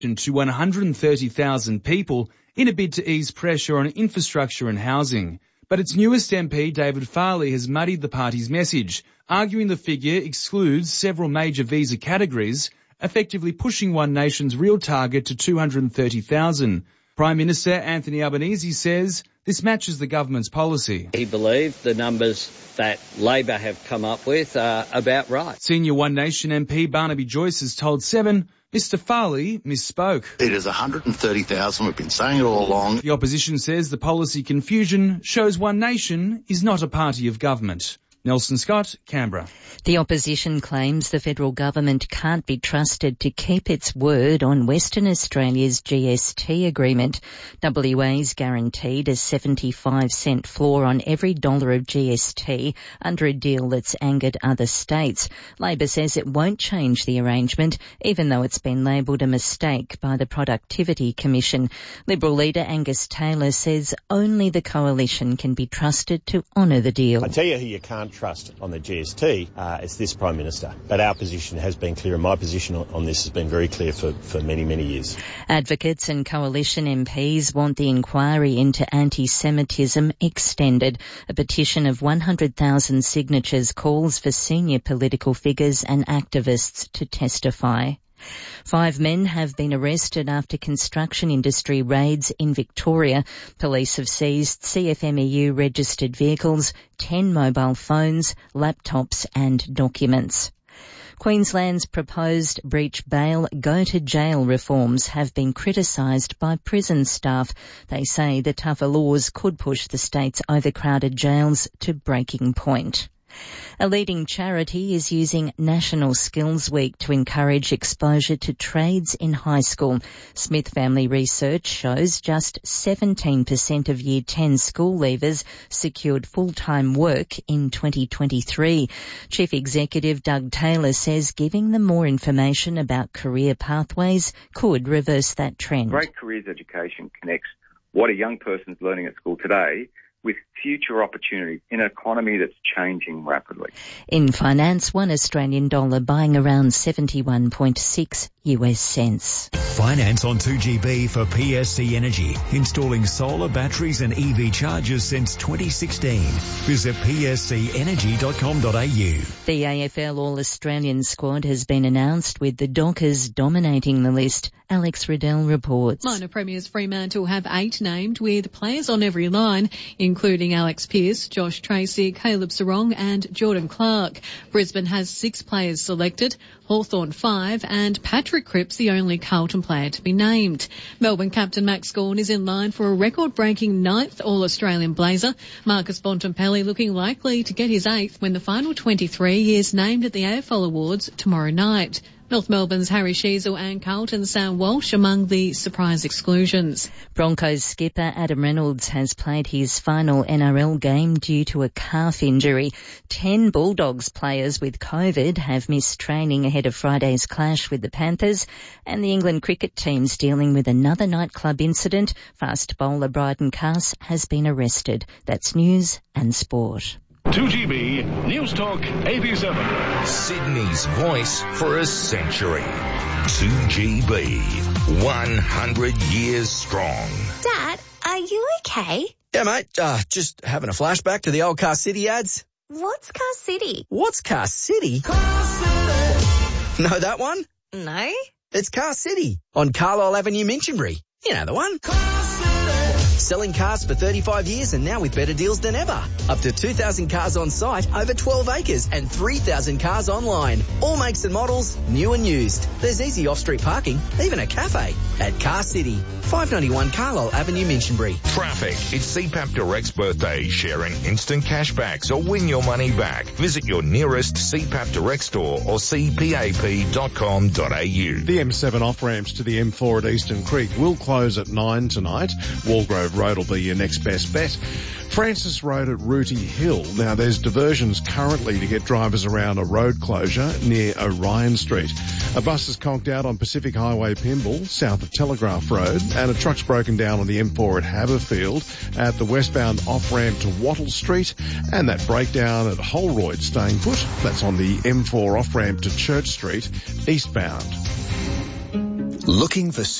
to 130,000 people in a bid to ease pressure on infrastructure and housing. But its newest MP, David Farley, has muddied the party's message, arguing the figure excludes several major visa categories, effectively pushing One Nation's real target to 230,000. Prime Minister Anthony Albanese says this matches the government's policy. He believed the numbers that Labor have come up with are about right. Senior One Nation MP Barnaby Joyce has told Seven Mr Farley misspoke. It is 130,000. We've been saying it all along. The opposition says the policy confusion shows One Nation is not a party of government. Nelson Scott, Canberra. The opposition claims the federal government can't be trusted to keep its word on Western Australia's GST agreement. WA's guaranteed a 75-cent floor on every dollar of GST under a deal that's angered other states. Labor says it won't change the arrangement, even though it's been labelled a mistake by the Productivity Commission. Liberal leader Angus Taylor says only the coalition can be trusted to honour the deal. I tell you who you can't trust on the GST, it's this Prime Minister. But our position has been clear, and my position on this has been very clear for many, many years. Advocates and coalition MPs want the inquiry into anti-Semitism extended. A petition of 100,000 signatures calls for senior political figures and activists to testify. 5 men have been arrested after construction industry raids in Victoria. Police have seized CFMEU registered vehicles, 10 mobile phones, laptops and documents. Queensland's proposed breach bail, go to jail reforms have been criticised by prison staff. They say the tougher laws could push the state's overcrowded jails to breaking point. A leading charity is using National Skills Week to encourage exposure to trades in high school. Smith Family Research shows just 17% of Year 10 school leavers secured full-time work in 2023. Chief Executive Doug Taylor says giving them more information about career pathways could reverse that trend. Great careers education connects what a young person's learning at school today with future opportunities in an economy that's changing rapidly. In finance, $1 Australian buying around 71.6 US cents. Finance on 2GB for PSC Energy, installing solar batteries and EV chargers since 2016. Visit pscenergy.com.au. The AFL All-Australian squad has been announced with the Dockers dominating the list. Alex Riddell reports. Minor Premiers Fremantle have 8 named with players on every line, including Alex Pearce, Josh Tracy, Caleb Sarong and Jordan Clark. Brisbane has 6 players selected, Hawthorn 5 and Patrick Cripps the only Carlton player to be named. Melbourne captain Max Gawn is in line for a record-breaking 9th All-Australian Blazer. Marcus Bontempelli looking likely to get his 8th when the final 23 is named at the AFL Awards tomorrow night. North Melbourne's Harry Sheezel and Carlton's Sam Walsh among the surprise exclusions. Broncos skipper Adam Reynolds has played his final NRL game due to a calf injury. 10 Bulldogs players with COVID have missed training ahead of Friday's clash with the Panthers, and the England cricket team's dealing with another nightclub incident. Fast bowler Bryden Cass has been arrested. That's news and sport. 2GB News Talk 87. Sydney's voice for a century. 2GB, 100 years strong. Dad, are you okay? Yeah, mate. Just having a flashback to the old Car City ads. What's Car City? What's Car City? Car City. Know that one? No. It's Car City on Carlisle Avenue, Minchinbury. You know the one. Car City. Selling cars for 35 years and now with better deals than ever. Up to 2,000 cars on site, over 12 acres and 3,000 cars online. All makes and models, new and used. There's easy off-street parking, even a cafe at Car City. 591 Carlisle Avenue, Minchinbury. Traffic. It's CPAP Direct's birthday, sharing instant cashbacks or win your money back. Visit your nearest CPAP Direct store or cpap.com.au. The M7 off-ramps to the M4 at Eastern Creek will close at 9 tonight. Walgrove Road will be your next best bet. Francis Road at Rooty Hill. Now there's diversions currently to get drivers around a road closure near Orion Street. A bus is conked out on Pacific Highway Pymble, south of Telegraph Road, and a truck's broken down on the M4 at Haberfield at the westbound off-ramp to Wattle Street, and that breakdown at Holroyd staying put. That's on the M4 off-ramp to Church Street, eastbound. Looking for